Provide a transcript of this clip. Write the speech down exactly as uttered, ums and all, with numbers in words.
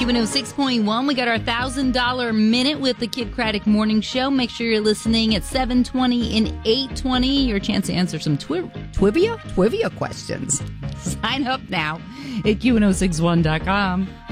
Q one oh six point one. We got our one thousand dollars minute with the Kid Craddock Morning Show. Make sure you're listening at seven twenty and eight twenty. Your chance to answer some twi- trivia? Trivia questions. Sign up now at Q one oh six one dot com.